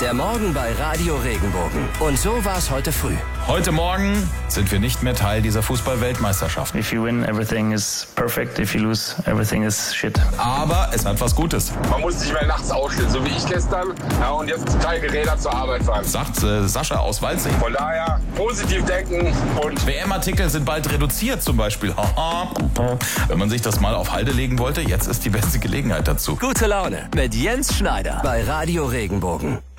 Der Morgen bei Radio Regenbogen. Und so war es heute früh. Heute Morgen sind wir nicht mehr Teil dieser Fußball-Weltmeisterschaft. If you win, everything is perfect. If you lose, everything is shit. Aber es hat was Gutes. Man muss nicht mehr nachts ausstehen, so wie ich gestern. Ja, und jetzt keine Räder zur Arbeit fahren. Sagt Sascha aus Waldsee. Von daher positiv denken und... WM-Artikel sind bald reduziert zum Beispiel. Wenn man sich das mal auf Halde legen wollte, jetzt ist die beste Gelegenheit dazu. Gute Laune mit Jens Schneider bei Radio Regenbogen.